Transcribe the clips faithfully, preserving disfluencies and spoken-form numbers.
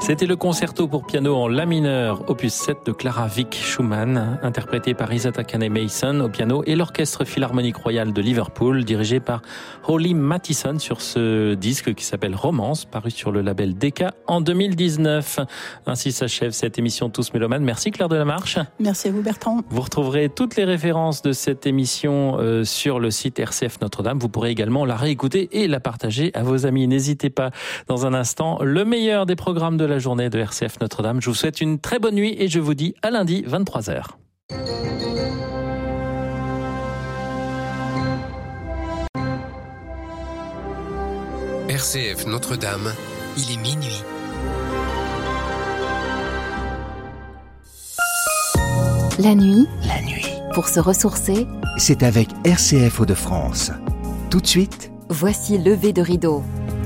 C'était le concerto pour piano en la mineur, opus sept de Clara Wieck Schumann, interprété par Isa Takane Mason au piano et l'Orchestre Philharmonique Royal de Liverpool, dirigé par Holly Mathison sur ce disque qui s'appelle Romance, paru sur le label Decca en deux mille dix-neuf. Ainsi s'achève cette émission Tous Mélomanes. Merci Claire Delamarche. Merci à vous Bertrand. Vous retrouverez toutes les références de cette émission euh, sur le site R C F Notre-Dame. Vous pourrez également la réécouter et la partager à vos amis. N'hésitez pas. Dans un instant, le meilleur des programmes de la journée de R C F Notre-Dame. Je vous souhaite une très bonne nuit et je vous dis à lundi, vingt-trois heures. R C F Notre-Dame, il est minuit. La nuit, la nuit, pour se ressourcer, c'est avec R C F Hauts-de-France. Tout de suite, voici Lever de rideau.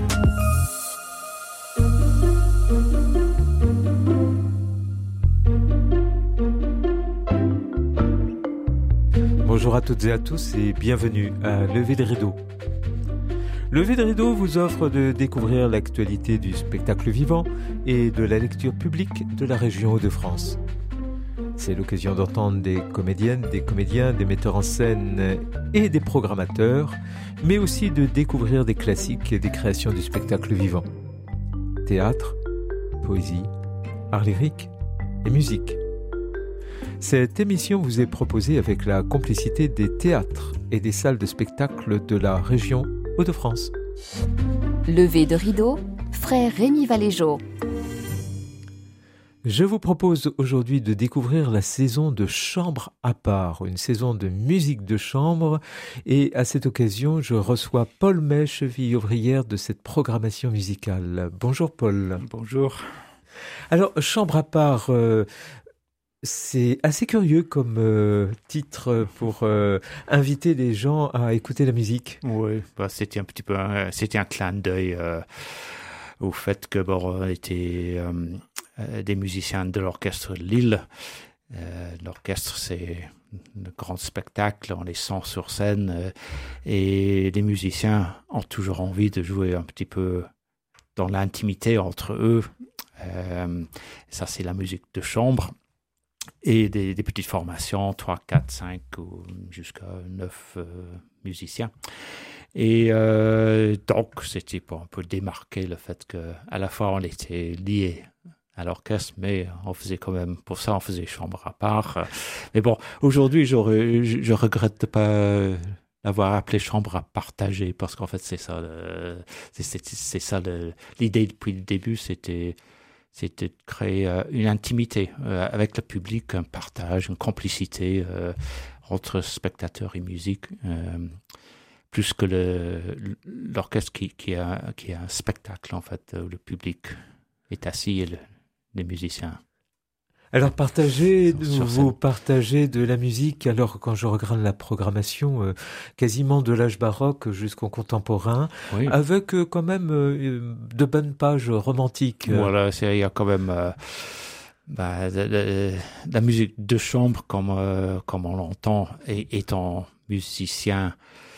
Bonjour à toutes et à tous et bienvenue à Lever de rideau. Lever de rideau vous offre de découvrir l'actualité du spectacle vivant et de la lecture publique de la région Hauts-de-France. C'est l'occasion d'entendre des comédiennes, des comédiens, des metteurs en scène et des programmateurs, mais aussi de découvrir des classiques et des créations du spectacle vivant. Théâtre, poésie, art lyrique et musique. Cette émission vous est proposée avec la complicité des théâtres et des salles de spectacle de la région Hauts-de-France. Lever de rideau, frère Rémi Valéjo. Je vous propose aujourd'hui de découvrir la saison de Chambre à part, une saison de musique de chambre. Et à cette occasion, je reçois Paul May, cheville ouvrière de cette programmation musicale. Bonjour Paul. Bonjour. Alors, Chambre à part, euh, c'est assez curieux comme euh, titre pour euh, inviter les gens à écouter la musique. Oui, bah, c'était un petit peu un, c'était un clin d'œil euh, au fait que bon, on était euh, des musiciens de l'orchestre de Lille. Euh, l'orchestre, c'est un grand spectacle, on les sent sur scène euh, et les musiciens ont toujours envie de jouer un petit peu dans l'intimité entre eux. Euh, ça, c'est la musique de chambre. Et des, des petites formations, trois, quatre, cinq ou jusqu'à neuf euh, musiciens. Et euh, donc, c'était pour un peu démarquer le fait qu'à la fois on était liés à l'orchestre, mais on faisait quand même, pour ça on faisait chambre à part. Mais bon, aujourd'hui, je, je regrette de pas l'avoir appelé chambre à partager, parce qu'en fait c'est ça, le, c'est, c'est, c'est ça le, l'idée depuis le début, c'était... c'était de créer euh, une intimité euh, avec le public, un partage, une complicité euh, entre spectateurs et musique, euh, plus que le, l'orchestre qui, qui, a, qui a un spectacle, en fait, où le public est assis et le, les musiciens. Alors partagez, vous partagez de la musique, alors quand je regarde la programmation, euh, quasiment de l'âge baroque jusqu'au contemporain, oui. Avec euh, quand même euh, de bonnes pages romantiques. Voilà, c'est, il y a quand même euh, bah, de, de, de la musique de chambre comme, euh, comme on l'entend, et étant musicien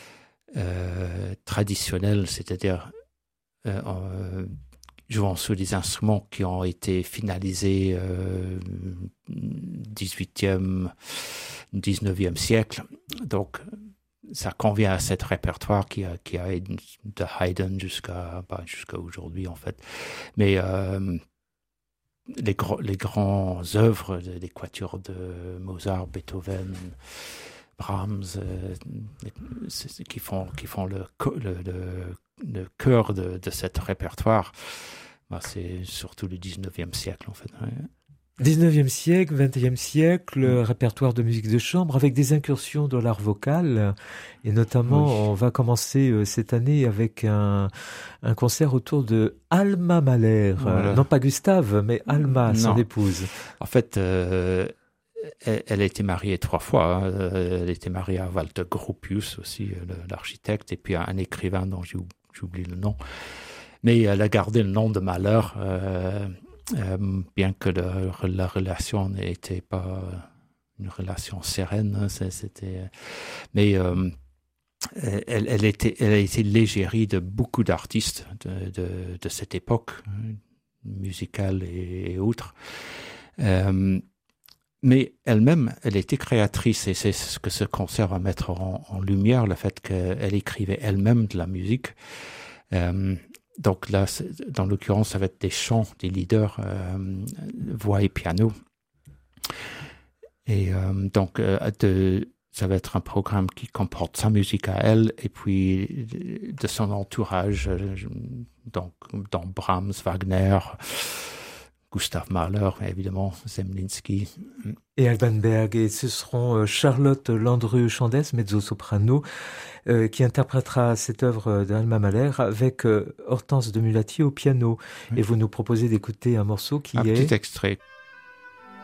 euh, traditionnel, c'est-à-dire euh, euh, jouant sur des instruments qui ont été finalisés euh, dix-huitième, dix-neuvième siècle. Donc, ça convient à cet répertoire qui a, qui a de Haydn jusqu'à, bah, jusqu'à aujourd'hui, en fait. Mais euh, les, gros, les grands œuvres, les quatuors de Mozart, Beethoven, Brahms, euh, qui font, qui font le, le, le, le cœur de, de cet répertoire, bah, c'est surtout le dix-neuvième siècle, en fait. Ouais. dix-neuvième siècle, vingtième siècle, mmh. répertoire de musique de chambre avec des incursions dans l'art vocal. Et notamment, oui. On va commencer euh, cette année avec un, un concert autour de Alma Mahler. Voilà. Euh, non pas Gustave, mais Alma, non. Son épouse. En fait, euh, elle, elle a été mariée trois fois. Hein. Elle était mariée à Walter Gropius aussi, l'architecte, et puis à un écrivain dont j'oublie le nom. Mais elle a gardé le nom de Mahler, euh, euh, bien que le, la relation n'était pas une relation sereine. Hein, c'était, mais euh, elle, elle, était, elle a été l'égérie de beaucoup d'artistes de, de, de cette époque, musicale et, et autres. Euh, mais elle-même, elle était créatrice et c'est ce que ce concert va mettre en, en lumière, le fait qu'elle écrivait elle-même de la musique. Euh, donc là, dans l'occurrence, ça va être des chants, des leaders, euh, voix et piano. Et euh, donc, euh, de, ça va être un programme qui comporte sa musique à elle et puis de son entourage, donc dans Brahms, Wagner, Gustav Mahler, évidemment, Zemlinsky. Et Alban Berg. Et ce seront Charlotte Landru-Chandès, mezzo-soprano, euh, qui interprétera cette œuvre d'Alma Mahler avec euh, Hortense de Mulatier au piano. Oui. Et vous nous proposez d'écouter un morceau qui un est... Un petit extrait.